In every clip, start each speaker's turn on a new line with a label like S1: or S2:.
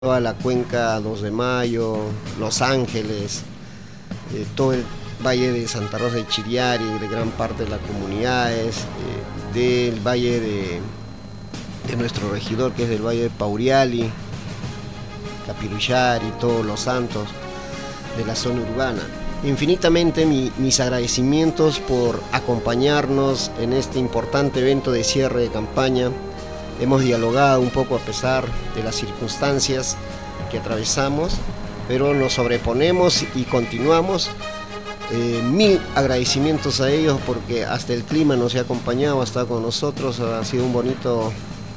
S1: toda la cuenca 2 de Mayo, Los Ángeles, todo el valle de Santa Rosa de Chiriari, de gran parte de las comunidades, del valle de nuestro regidor, que es del valle de Pauriali, Capiruchari, todos los santos de la zona urbana. Infinitamente mis agradecimientos por acompañarnos en este importante evento de cierre de campaña. Hemos dialogado un poco a pesar de las circunstancias que atravesamos, pero nos sobreponemos y continuamos. Mil agradecimientos a ellos porque hasta el clima nos ha acompañado, ha estado con nosotros, ha sido un bonito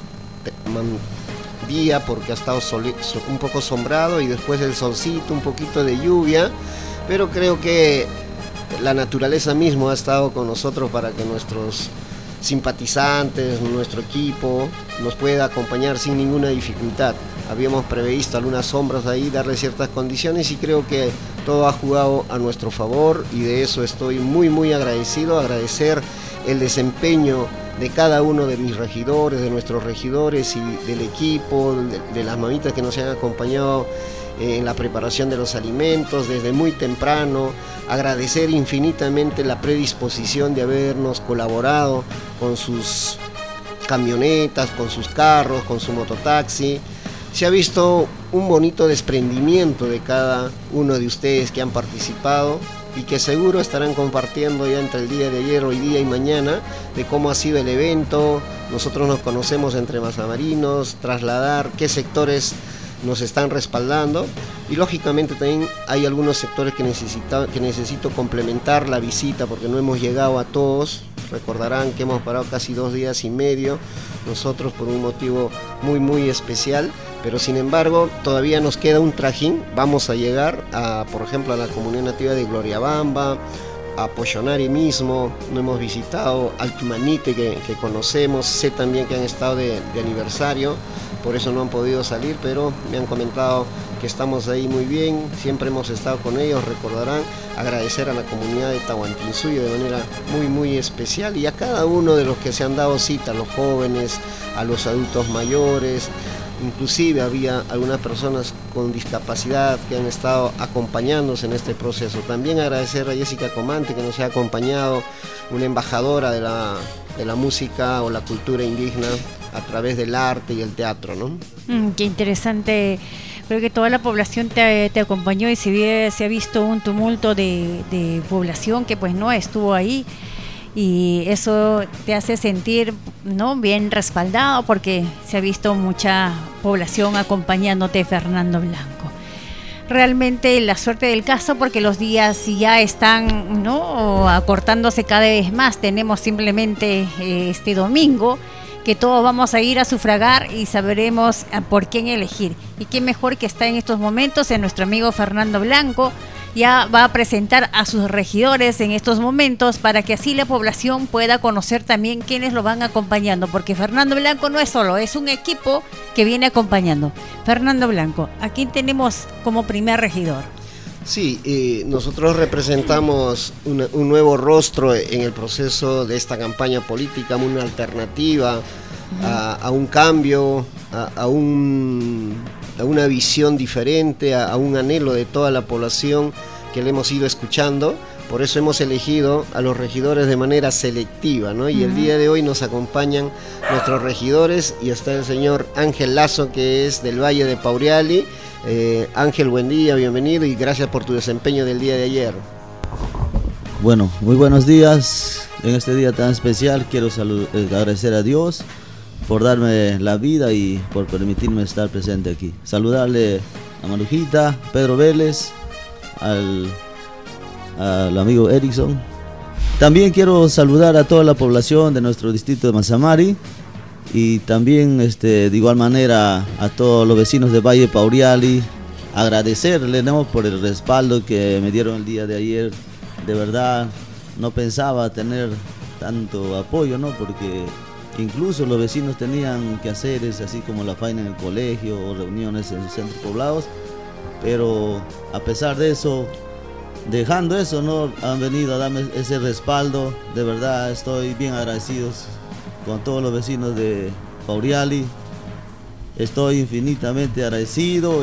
S1: día porque ha estado un poco sombrado y después el solcito, un poquito de lluvia, pero creo que la naturaleza misma ha estado con nosotros para que nuestros simpatizantes, nuestro equipo nos pueda acompañar sin ninguna dificultad. Habíamos previsto algunas sombras ahí, darle ciertas condiciones y creo que todo ha jugado a nuestro favor y de eso estoy muy agradecido. Agradecer el desempeño de cada uno de mis regidores, de nuestros regidores y del equipo, de las mamitas que nos han acompañado en la preparación de los alimentos desde muy temprano. Agradecer infinitamente la predisposición de habernos colaborado con sus camionetas, con sus carros, con su mototaxi. Se ha visto un bonito desprendimiento de cada uno de ustedes que han participado y que seguro estarán compartiendo ya entre el día de ayer, hoy día y mañana de cómo ha sido el evento. Nosotros nos conocemos entre mazamarinos, trasladar qué sectores nos están respaldando y lógicamente también hay algunos sectores que necesito complementar la visita porque no hemos llegado a todos. Recordarán que hemos parado casi 2 días y medio nosotros por un motivo muy especial, pero sin embargo todavía nos queda un trajín. Vamos a llegar a, por ejemplo, a la comunidad nativa de Gloriabamba, a Pochonari mismo. No hemos visitado Altumanite que conocemos, sé también que han estado de aniversario, por eso no han podido salir, pero me han comentado que estamos ahí muy bien, siempre hemos estado con ellos. Recordarán, agradecer a la comunidad de Tahuantinsuyo de manera muy especial y a cada uno de los que se han dado cita, a los jóvenes, a los adultos mayores. Inclusive había algunas personas con discapacidad que han estado acompañándonos en este proceso. También agradecer a Jessica Comante que nos ha acompañado, una embajadora de la música o la cultura indígena a través del arte y el teatro, ¿no?
S2: Qué interesante. Creo que toda la población te acompañó y se ha visto un tumulto de población que pues no estuvo ahí. Y eso te hace sentir, ¿no?, bien respaldado porque se ha visto mucha población acompañándote, Fernando Blanco. Realmente la suerte del caso porque los días ya están, ¿no?, acortándose cada vez más. Tenemos simplemente este domingo que todos vamos a ir a sufragar y sabremos por quién elegir. Y qué mejor que está en estos momentos en nuestro amigo Fernando Blanco. Ya va a presentar a sus regidores en estos momentos para que así la población pueda conocer también quiénes lo van acompañando, porque Fernando Blanco no es solo, es un equipo que viene acompañando. Fernando Blanco, ¿a quién tenemos como primer regidor?
S1: Sí, nosotros representamos un nuevo rostro en el proceso de esta campaña política, una alternativa a un cambio, a una visión diferente, a un anhelo de toda la población que le hemos ido escuchando. Por eso hemos elegido a los regidores de manera selectiva, ¿no? Y el día de hoy nos acompañan nuestros regidores y está el señor Ángel Lazo, que es del Valle de Pauriali. Ángel, buen día, bienvenido y gracias por tu desempeño del día de ayer.
S3: Bueno, muy buenos días. En este día tan especial quiero agradecer a Dios por darme la vida y por permitirme estar presente aquí. Saludarle a Marujita, Pedro Vélez, al amigo Erickson. También quiero saludar a toda la población de nuestro distrito de Mazamari y también de igual manera a todos los vecinos de Valle Pauriali. Agradecerles, ¿no?, por el respaldo que me dieron el día de ayer. De verdad no pensaba tener tanto apoyo, ¿no?, porque incluso los vecinos tenían quehaceres así como la faena en el colegio o reuniones en los centros poblados, pero a pesar de eso, dejando eso, ¿no?, han venido a darme ese respaldo. De verdad estoy bien agradecido con todos los vecinos de Pauriali Estoy infinitamente agradecido.